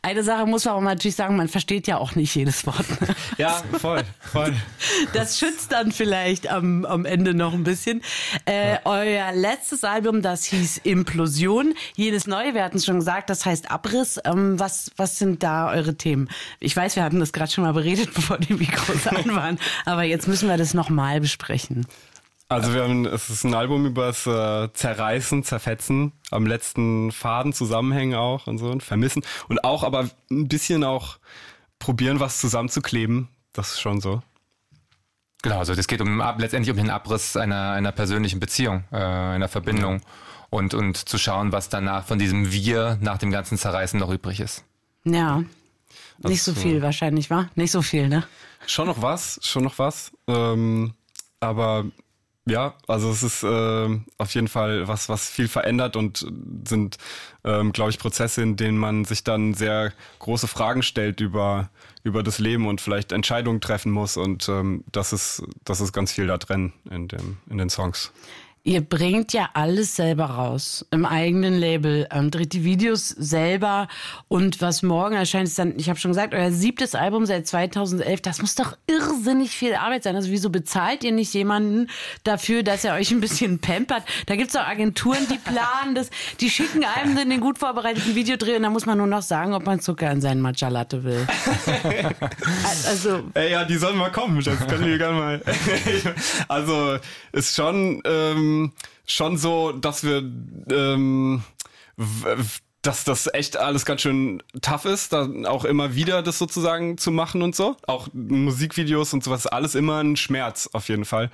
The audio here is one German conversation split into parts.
Eine Sache muss man auch natürlich sagen, man versteht ja auch nicht jedes Wort. Ja, voll. Das schützt dann vielleicht am Ende noch ein bisschen. Euer letztes Album, das hieß Implosion. Jedes neue, wir hatten es schon gesagt, das heißt Abriss. Was sind da eure Themen? Ich weiß, wir hatten das gerade schon mal beredet, bevor die Mikros an waren. Aber jetzt müssen wir das nochmal besprechen. Also es ist ein Album über das Zerreißen, Zerfetzen, am letzten Faden zusammenhängen auch und so und vermissen. Und auch aber ein bisschen auch probieren, was zusammenzukleben. Das ist schon so. Genau, also das geht letztendlich um den Abriss einer persönlichen Beziehung, einer Verbindung und zu schauen, was danach von diesem Wir nach dem ganzen Zerreißen noch übrig ist. Ja, nicht so viel wahrscheinlich, wa? Nicht so viel, ne? Schon noch was. Aber ja, also es ist auf jeden Fall was viel verändert und sind, glaube ich, Prozesse, in denen man sich dann sehr große Fragen stellt über das Leben und vielleicht Entscheidungen treffen muss und das ist ganz viel da drin in den Songs. Ihr bringt ja alles selber raus, im eigenen Label, dreht die Videos selber und was morgen erscheint ist dann, ich habe schon gesagt, euer 7. Album seit 2011, das muss doch irrsinnig viel Arbeit sein. Also wieso bezahlt ihr nicht jemanden dafür, dass er euch ein bisschen pampert? Da gibt's doch Agenturen, die planen das, die schicken einem den gut vorbereiteten Videodreh und dann muss man nur noch sagen, ob man Zucker in seinen Matcha Latte will. Also, ey, ja, die sollen mal kommen, das können wir gerne mal. Also ist schon so, dass wir dass das echt alles ganz schön tough ist, da auch immer wieder das sozusagen zu machen und so. Auch Musikvideos und sowas, alles immer ein Schmerz auf jeden Fall.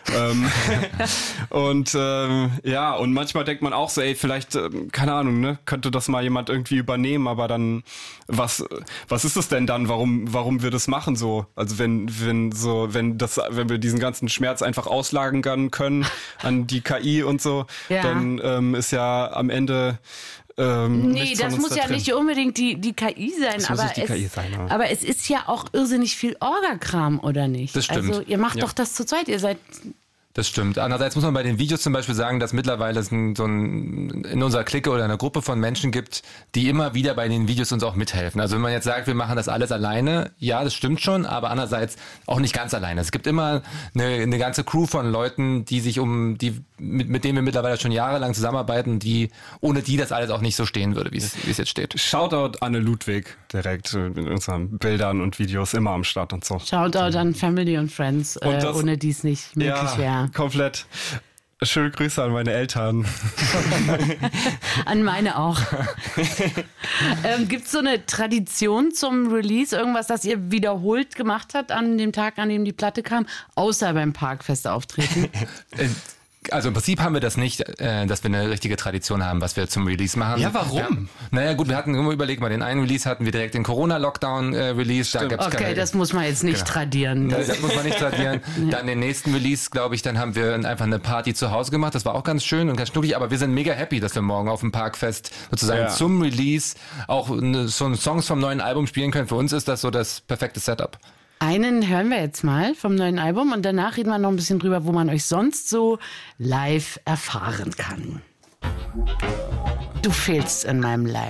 Und und manchmal denkt man auch so, ey, vielleicht, keine Ahnung, ne, könnte das mal jemand irgendwie übernehmen, aber dann, was ist es denn dann, warum wir das machen so? Also wenn wir diesen ganzen Schmerz einfach auslagern können an die KI und so, dann ist ja am Ende nee, das muss ja nicht unbedingt die KI sein, aber es ist ja auch irrsinnig viel Orga-Kram, oder nicht? Das stimmt. Also ihr macht doch das zu zweit, ihr seid... Das stimmt. Andererseits muss man bei den Videos zum Beispiel sagen, dass mittlerweile es in unserer Clique oder einer Gruppe von Menschen gibt, die immer wieder bei den Videos uns auch mithelfen. Also wenn man jetzt sagt, wir machen das alles alleine, ja, das stimmt schon, aber andererseits auch nicht ganz alleine. Es gibt immer eine ganze Crew von Leuten, mit denen wir mittlerweile schon jahrelang zusammenarbeiten, ohne die das alles auch nicht so stehen würde, wie es jetzt steht. Shoutout Anne Ludwig direkt in unseren Bildern und Videos immer am Start und so. Shoutout an Family und Friends, ohne die es nicht möglich wäre. Komplett. Schöne Grüße an meine Eltern. An meine auch. Gibt es so eine Tradition zum Release? Irgendwas, das ihr wiederholt gemacht habt an dem Tag, an dem die Platte kam? Außer beim Parkfest auftreten? Also im Prinzip haben wir das nicht, dass wir eine richtige Tradition haben, was wir zum Release machen. Ja, warum? Wir hatten immer überlegt, mal den einen Release hatten wir direkt den Corona-Lockdown-Release. Okay, das muss man jetzt nicht tradieren. Das muss man nicht tradieren. Dann den nächsten Release, glaube ich, dann haben wir einfach eine Party zu Hause gemacht. Das war auch ganz schön und ganz schnucklig, aber wir sind mega happy, dass wir morgen auf dem Parkfest sozusagen zum Release auch so Songs vom neuen Album spielen können. Für uns ist das so das perfekte Setup. Einen hören wir jetzt mal vom neuen Album und danach reden wir noch ein bisschen drüber, wo man euch sonst so live erfahren kann. Du fehlst in meinem Live.